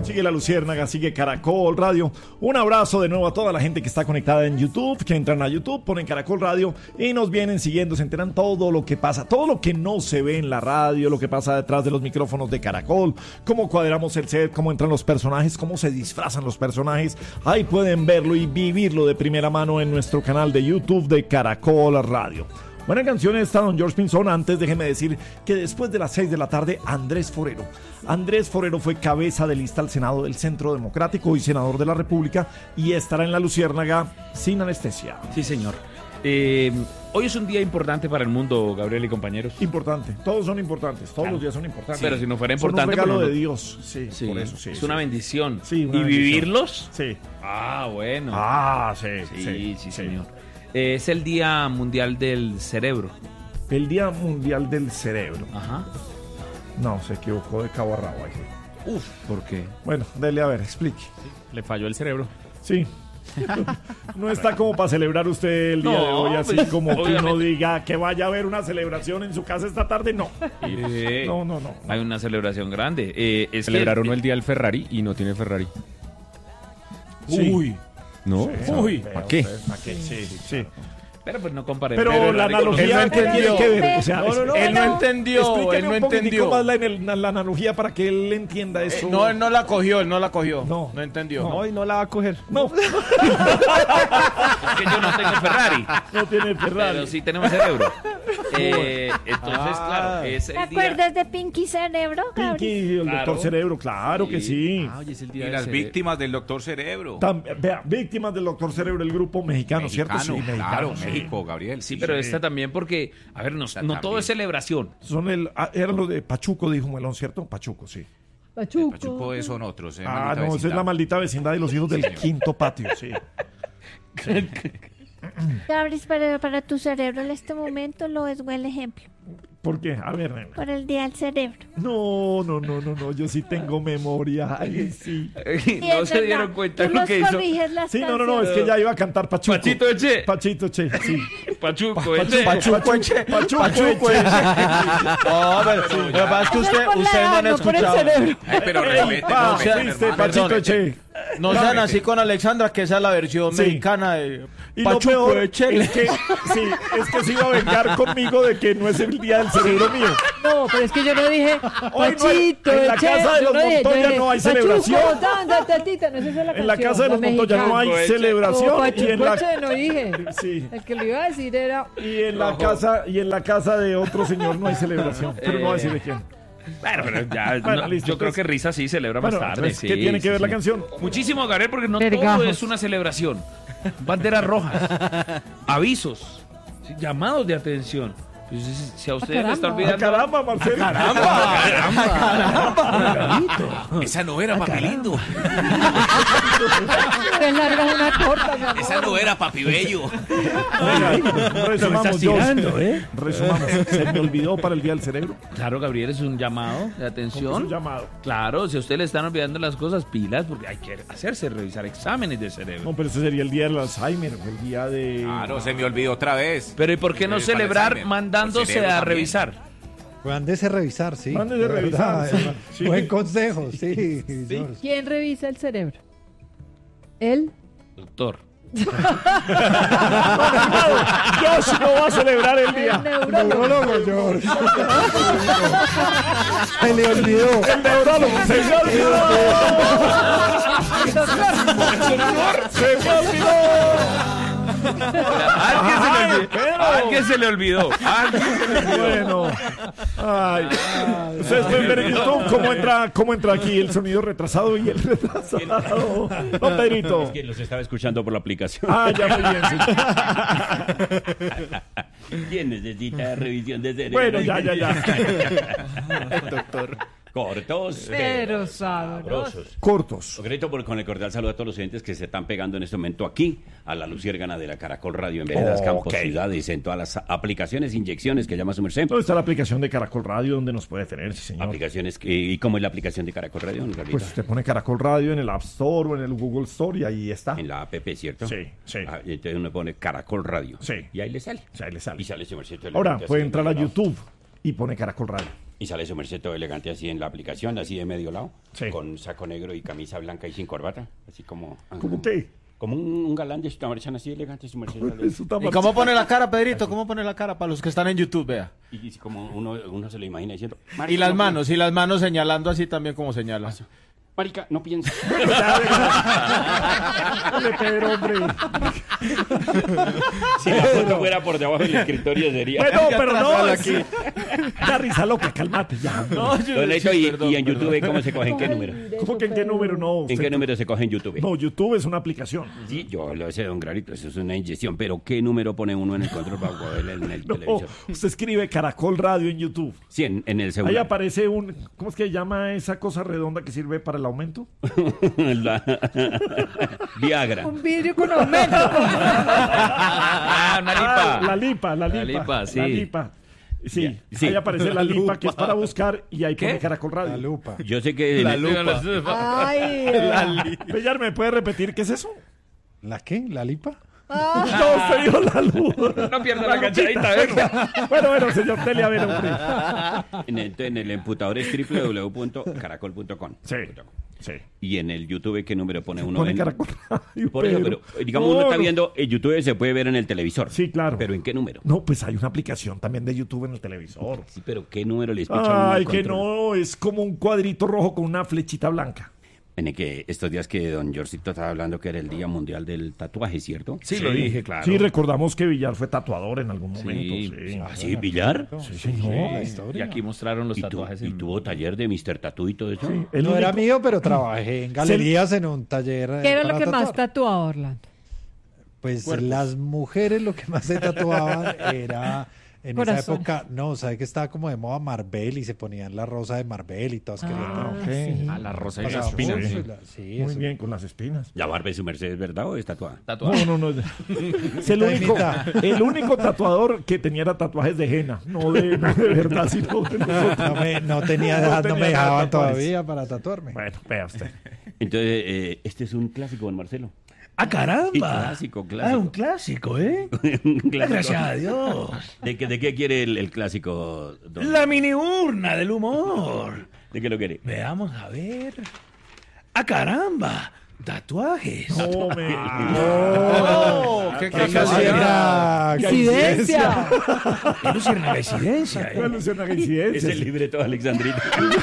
Sigue La Luciérnaga, sigue Caracol Radio. Un abrazo de nuevo a toda la gente que está conectada en YouTube, que entran a YouTube, ponen Caracol Radio y nos vienen siguiendo, se enteran todo lo que pasa, todo lo que no se ve en la radio, lo que pasa detrás de los micrófonos de Caracol, cómo cuadramos el set, cómo entran los personajes, cómo se disfrazan los personajes. Ahí pueden verlo y vivirlo de primera mano en nuestro canal de YouTube de Caracol Radio. Buena canción esta, don George Pinzón. Antes déjeme decir que después de las 6 de la tarde, Andrés Forero fue cabeza de lista al Senado del Centro Democrático y senador de la República y estará en La Luciérnaga sin anestesia. Sí, señor. Hoy es un día importante para el mundo, Gabriel y compañeros. Importante, todos son importantes, todos los días son importantes. Pero si no fuera importante, son un regalo de Dios, sí, por eso sí. Es una bendición. Sí, una ¿Y bendición. vivirlos? Sí. Ah, bueno. Sí, señor. Es el Día Mundial del Cerebro. El Día Mundial del Cerebro. Ajá. No, se equivocó de cabo a rabo ahí. Uf, ¿por qué? Bueno, dele a ver, explique. Le falló el cerebro. Sí. No está como para celebrar usted el día de hoy, así pues, como que obviamente. uno diga que vaya a haber una celebración en su casa esta tarde, no. No. Hay una celebración grande. Celebraron el día del Ferrari y no tiene Ferrari. Sí. Uy. ¿No? Sí, Uy, vea ¿para qué? usted, ¿para qué? Sí. Pero pues no comparemos. Pero la analogía Él no entendió. tiene que ver. O sea, Él no entendió. explíqueme Él no un poquitico entendió. más la analogía para que él entienda eso. No, él no la cogió. No. No entendió. No. Hoy no la va a coger. No, Es que yo no tengo Ferrari. no tiene Ferrari. Pero sí tenemos cerebro. Entonces, claro, es ¿Te el día. acuerdas de Pinky Cerebro, Gabriel? Pinky, el Claro. doctor Cerebro, claro que sí. Hoy es el Y día las víctimas del doctor Cerebro. Vea, víctimas del doctor Cerebro, el grupo mexicano, ¿cierto? Sí, claro, sí. México, Gabriel. Sí, pero esta también porque, a ver, no todo también. es celebración. Eran los de Pachuco, dijo Melón, ¿cierto? Pachuco, sí. Pachuco son otros. Ah, no, esa es la maldita vecindad de los hijos del quinto patio, sí. Gabriel, para tu cerebro en este momento lo es buen ejemplo. ¿Por qué? A ver, nena. Por el día del cerebro. No, yo sí tengo memoria. Ay, sí. No se dieron cuenta Tú lo nos que hizo. corriges las Sí, no, canciones. es que ya iba a cantar Pachuco. Pachito Eche. Pachito Che, sí. Pachuco, Eche. Pachuco Eche. No, pero lo que pasa es que Eso es por la ustedes no han edad, no por el escuchado. cerebro. Pero Ey, respete, pa, no, fuiste hermano. Pachito Perdón. Che. No sean así con Alexandra, que esa es la versión Sí. mexicana de Y lo Pachuco peor de es Chile. que, se iba a vengar conmigo de que no es el día del cerebro mío. No, pero es que yo no dije Hoy no hay- Pachito, en la Eche, casa de yo los dije, Montoya yo dije, no hay Pachuco, celebración. tanda, tatita, no, esa es la En la canción, casa de los Montoya no hay Pachuco Eche. celebración. No, Y en Pachuco la, Eche no dije. sí. El que lo iba a decir era... Y en la casa de otro señor no hay celebración. Pero no voy a decir de quién. Bueno, pero ya, Bueno, no, listo, yo creo entonces. que Risa sí celebra Bueno, más tarde. entonces, Sí, ¿qué tiene que sí, ver la sí. canción? Muchísimo, Gabriel, porque no Vergajos. todo es una celebración. Banderas rojas, avisos, sí, llamados de atención. Entonces, si a ustedes le está caramba. olvidando... Caramba, Marcelo. Esa no era papi lindo. Tres largas, una corta, mi amor. Esa no era papi bello. Venga, resumamos, tirando, George. Resumamos. Se me olvidó para el día del cerebro. Claro, Gabriel, es un llamado de Es atención. un llamado. Claro, si a usted le están olvidando las cosas, pilas, porque hay que hacerse revisar exámenes de cerebro. No, pero ese sería el día del Alzheimer, el día de... Claro, se me olvidó otra vez. Pero ¿y por qué no Sí, para celebrar Alzheimer. mandándose El cerebro a también. revisar? Mándese a revisar, sí. Mándese a de revisar, verdad, sí. Sí. Buen consejo, sí. George. ¿Quién revisa el cerebro? ¿Él? Doctor. Josh no va a celebrar el El día. neurólogo. Neurólogo, George. Se le olvidó. El neurólogo. Se me olvidó. Se me olvidó. ¿A qué se le olvidó? Bueno. Ay. Ustedes pueden ver en YouTube cómo entra aquí el sonido retrasado y el retrasado. No, Pedrito. Que los estaba escuchando por la aplicación. Ah, ya muy bien. Sí. ¿Quién necesita revisión de cerebro? Bueno, ya. Doctor. Cortos, Pero sabrosos. sabrosos. Cortos. Concreto con el cordial saludo a todos los oyentes que se están pegando en este momento aquí a la Luciérgana de la Caracol Radio en Veredas, Campos, Ciudades, en todas las aplicaciones, inyecciones que llama su merced. ¿Dónde está la aplicación de Caracol Radio donde nos puede tener, sí, señor? Aplicaciones ¿y cómo es la aplicación de Caracol Radio, don Gabriel? Pues usted pone Caracol Radio en el App Store o en el Google Store y ahí está. En la app, ¿cierto? Sí. Ah, y entonces uno pone Caracol Radio. Sí. Y ahí le sale. O sea, ahí le sale. Y sale su merced. Ahora puede entrar a YouTube y pone Caracol Radio. Y sale su merced todo elegante así en la aplicación, así de medio lado, Sí. con saco negro y camisa blanca y sin corbata, así como... ¿Cómo qué? Como un galán de su merced, así elegante su merced. Eso está ¿Y cómo pone la cara, Pedrito? ¿Cómo pone la cara para los que están en YouTube, vea? Y como uno se lo imagina diciendo... Y las manos señalando así también como señala. Marica, no piensa. Dale, Pedro, hombre. Si la foto fuera por debajo del escritorio sería... Bueno, pero no. atrasado Es... La risa loca, cálmate ya. Don Leito, y en YouTube, ¿cómo se coge? ¿En qué número? ¿Cómo que en qué número no? ¿En qué número se coge en YouTube? No, YouTube es una aplicación. Sí, yo lo sé, don Granito, eso es una inyección, pero ¿qué número pone uno en el control para poder en el No, televisor? usted escribe Caracol Radio en YouTube. Sí, en el Ahí celular. aparece un... ¿Cómo es que se llama esa cosa redonda que sirve para el aumento? Viagra. Un vidrio con aumento. Ah, una lipa. La lipa. La lipa, sí. La lipa. Sí, Sí. ahí aparece la lipa, que es para buscar, y ahí pone Caracol Radio. La lupa. Yo sé que... Ay, Bellar, ¿me puede repetir qué es eso? ¿La qué? ¿La lipa? No, usted dijo la luz. No pierda la cachadita, venga. Bueno, señor Tele, a ver, hombre. En el emputador es www.caracol.com. Sí, sí. Y en el YouTube, ¿qué número pone uno? Pone Caracol Radio. Por eso, pero digamos, uno está viendo, el YouTube se puede ver en el televisor. Sí, claro. ¿Pero en qué número? No, pues hay una aplicación también de YouTube en el televisor. Sí, pero ¿qué número le escucha Ay, que no, es como un cuadrito rojo con una flechita blanca. En el que estos días que don Georgito estaba hablando que era el Día Mundial del Tatuaje, ¿cierto? Sí, lo dije, claro. Sí, recordamos que Villar fue tatuador en algún momento. Sí, ¿Ah, sí, Villar? Sí, señor. La Y historia. aquí mostraron los ¿Y, tatuajes. y tuvo taller de Mr. Tatú y todo eso? El No era único- mío, pero trabajé en galerías en un taller. ¿qué era lo para que más tatuar. tatuaba Orlando? Pues las mujeres lo que más se tatuaban era en Corazones. esa época, no, sabe que estaba como de moda Marvel y se ponían la rosa de Marvel y todas querían. ok. Ah, la rosa y Pasaba las espinas. mucho sí. y sí, Muy eso. bien, con las espinas. ¿La barba de su merced es verdad o es tatuada? Tatuaje. No. Es el único tatuador que tenía era tatuajes de henna, no de verdad, sino de nosotros. No tenía edad, no tenía me edad dejaban tatuajes. todavía para tatuarme. Bueno, vea usted. Entonces, este es un clásico, don Marcelo. ¡Ah, caramba! Y clásico. Ah, un clásico, ¿eh? Un clásico. Gracias a Dios. ¿De qué quiere el clásico, don? La mini urna del humor. ¿De qué lo quiere? Veamos, a ver. ¡Ah, caramba! Tatuajes. No, ¿Qué Qué casualidad. ¡Incidencia! Es Luciérnaga Incidencia. no alusiona a incidencias. Es el libreto de Alexandrita.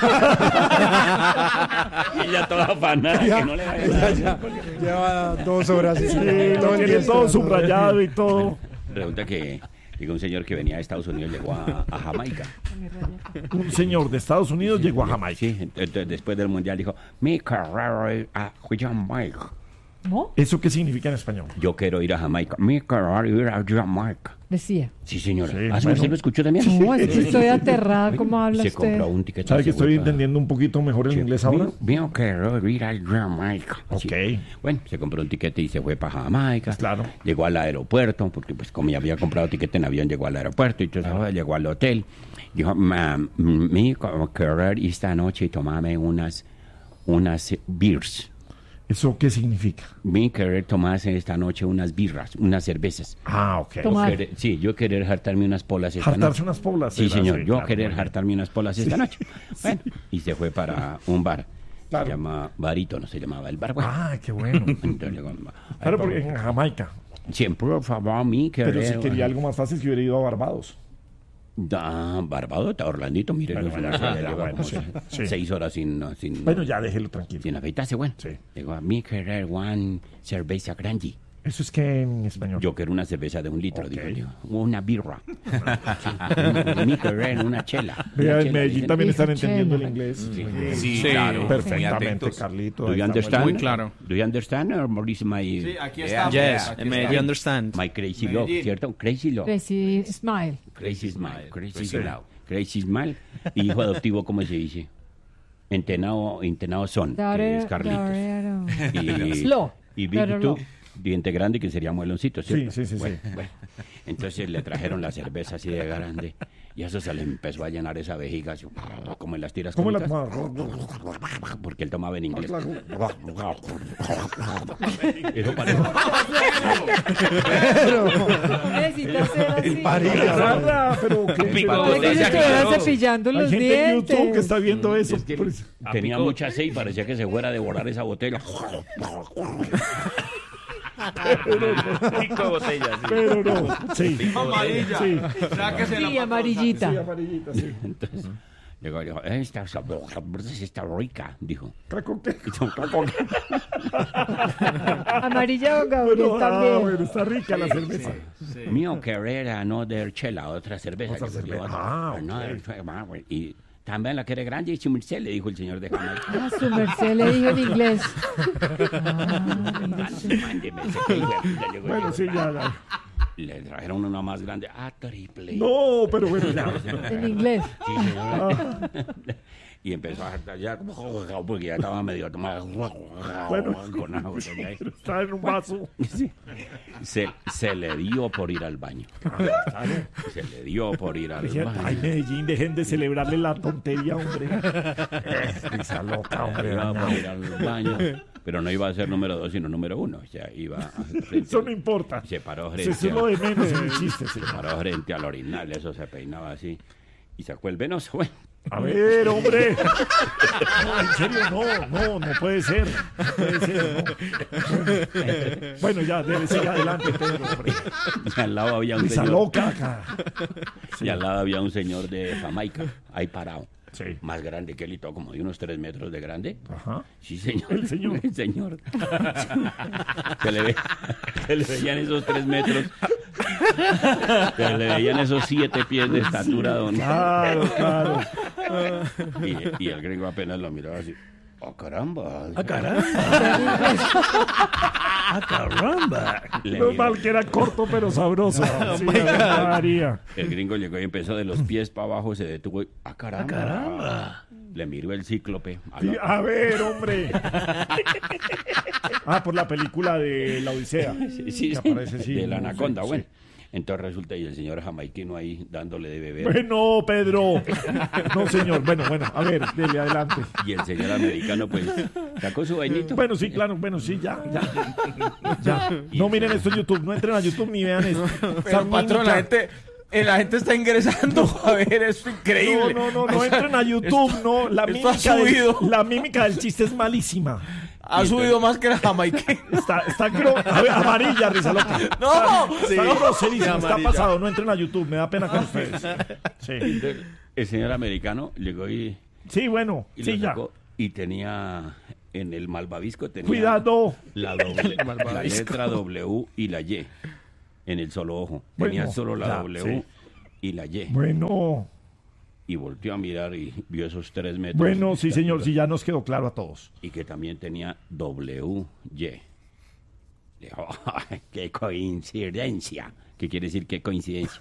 Ella toda afanada, que no le vaya a dar. Ya, lleva 2 horas. Sí, todo lo el tiene día todo esperando. subrayado y todo. Resulta que llegó un señor que venía de Estados Unidos, llegó a Jamaica. Un señor de Estados Unidos llegó a Jamaica. Sí, entonces después del mundial dijo, mi carrera es a Jamaica. ¿No? ¿Eso qué significa en español? Yo quiero ir a Jamaica. Mi carrera es ir a Jamaica. Decía. Sí, señora. Sí, ¿Ah, bueno. usted lo escuchó también? No, es que estoy aterrada. ¿Cómo habla Se usted? compró un ticket. ¿Sabe que se fue estoy para- entendiendo un poquito mejor el inglés ahora? Mío quiero ir a Jamaica. Sí. Ok. Bueno, se compró un tiquete y se fue para Jamaica. Claro. Llegó al aeropuerto, porque pues como ya había comprado tiquete en avión, llegó al aeropuerto y entonces llegó al hotel. Dijo, mi querer esta noche tomarme unas beers. ¿Eso qué significa? Mi querer tomarse esta noche unas birras, unas cervezas. Ah, ok. Tomar. Yo querer hartarme unas polas esta Hartarse noche. unas poblas. Sí, señor, yo claro, querer muy bien. hartarme unas polas esta noche. Bueno, y se fue para un bar. Claro. Se llama Barítono, se llamaba el bar. Bueno, Ah, qué bueno. entonces llegó, Claro, porque en Jamaica. siempre, por favor, mi querer. Pero si quería algo más fácil, que hubiera ido a Barbados. Barbados, Orlandito, mire, Bueno, no, ya, no, ya, lleva bueno, como sí, sí. 6 horas sin Bueno, ya déjelo tranquilo. sin afeitarse, bueno. Sí. Digo, mi querer one cerveza grande. Eso es que en español. Yo quiero una cerveza de 1 litro, Ok. digo yo. Una birra. Mi querer una chela. Vea, Una en chela, Medellín dicen. también están Dice entendiendo el chela. inglés. Muy bien. Sí, Sí, claro. Muy Perfectamente, atentos. Carlito. Do ahí you está muy understand? bien. Muy claro. Do you understand or is my, Sí, aquí Yeah. está. Yes, Aquí and está. you understand. my crazy love, Medellín. ¿cierto? Crazy love. Crazy Smile. Crazy smile. Crazy Sí. smile. Crazy smile. Y hijo adoptivo, ¿cómo se dice? Entenado son, que es Carlitos. Y, Slow. y Big Pero Two. no. diente grande que sería mueloncito, ¿cierto? Sí. Bueno. Entonces le trajeron la cerveza así de grande y eso se le empezó a llenar esa vejiga, así, como en las tiras ¿Cómo la cómicas, tomaba? porque él tomaba en inglés. Eso parece... No necesitas ser así. Sandra, pero ¿qué? Pico Pero- Parece que se botella, estuviera claro. cepillando Hay los gente en YouTube que dientes. está viendo eso. Es que Por eso. tenía Apicó. mucha sed y parecía que se fuera a devorar esa botella. Pico de botella, sí. Pero no. Sí. Amarilla. Sí. Sáquese la Sí, amarillita. Sí, amarillita, sí. Entonces, llegó y dijo, esta está rica, dijo. ¿Con qué? Y yo, "¿Con qué?". Amarilla o Gabriel Bueno, también. bueno, está rica la cerveza. Mío querer another chela, otra cerveza. Otra que cerveza. llevaba. Ah, Another chela, y también la quiere grande y su merced, le dijo el señor de Jamaica. Ah, su merced le dijo en inglés. Mándeme ese que hijo de puta, llegó Bueno, yo, sí, ya. Le trajeron una más grande, triple. No, pero bueno, ya. En inglés. Sí, señor. Y empezó a hartar ya como porque ya estaba medio tomado con agua. Está en un vaso. Sí. Se le dio por ir al baño. Se le dio por ir al Ay, baño. Medellín, dejen de celebrarle la tontería, hombre. Esa loca, hombre. Iba por ir al baño, pero no iba a ser número 2, sino número 1. O sea, iba frente Eso no importa. se paró Eso frente es lo de menos en el chiste, sí. se paró frente al orinal, eso se peinaba así y sacó el venoso. Bueno, A ver, hombre. No, en serio, no puede ser. No puede ser, no. Bueno, ya, debe seguir adelante, Pedro, hombre. y al lado había un Esa señor. loca acá. Y al lado había un señor de Jamaica, ahí parado. Sí. Más grande que él y todo, como de unos 3 metros de grande. Ajá. Sí, señor. El señor. El señor. Se le veían esos 3 metros. Se le veían esos 7 pies de estatura, don. Claro. Y el gringo apenas lo miraba así. ¡Oh, caramba! Caramba. Le No miró. mal que era corto, pero sabroso. Sí, María. El gringo llegó y empezó de los pies para abajo, se detuvo y caramba! Le miró el cíclope. Sí, a ver, hombre. Por la película de La Odisea. Sí, Que aparece, sí. de la anaconda, Sí, bueno. Entonces resulta y el señor jamaiquino ahí dándole de beber. Bueno, Pedro. No, señor. Bueno, a ver, dele adelante. Y el señor americano pues sacó su vainito. Bueno, sí, claro, sí, ya. No miren esto en YouTube, no entren a YouTube ni vean esto. Pero, patrón, la gente está ingresando a ver, es increíble. No entren a YouTube, no. Esto ha subido. La mímica del chiste es malísima. Ha subido más que la jamaiqueña. A ver, amarilla, risa loca. ¡No! Está groserísimo, está amarilla. pasado. No entren a YouTube, me da pena con ustedes. Sí, El señor americano llegó y sí, bueno, lo sí, ya. sacó y tenía en el malvavisco tenía Cuidado. la letra W y la Y en el solo ojo. Tenía Bueno, solo la ya, W sí. y la Y. Bueno, Y volteó a mirar y vio esos 3 metros. bueno, sí, señor, sí, ya nos quedó claro a todos. Y que también tenía WY. Dijo, "Ay, qué coincidencia. ¿Qué quiere decir qué coincidencia?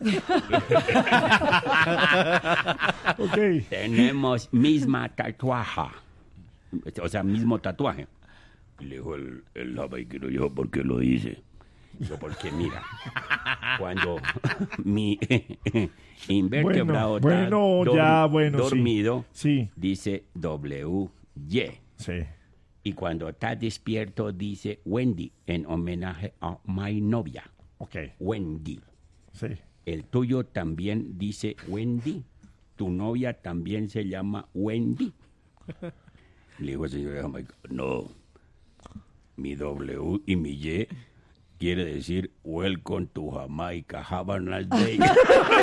Ok. Tenemos misma tatuaje. O sea, mismo tatuaje. Y le dijo el jamaiquino, yo, ¿por qué lo dice? Yo, porque mira, cuando mi invertebrado Bueno, está ya, bueno, sí. dormido, Sí, dice WY. sí. Y cuando está despierto, dice Wendy, en homenaje a mi novia, Ok, Wendy. sí. El tuyo también dice Wendy. Tu novia también se llama Wendy. Le dijo el señor de Jamaica, no. Mi W y mi Y quiere decir Welcome to Jamaica, have a nice day.